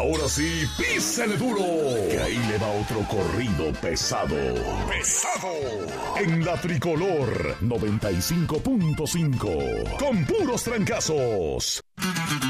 Ahora sí, písele duro, que ahí le va otro corrido pesado. En la Tricolor 95.5, con puros trancazos.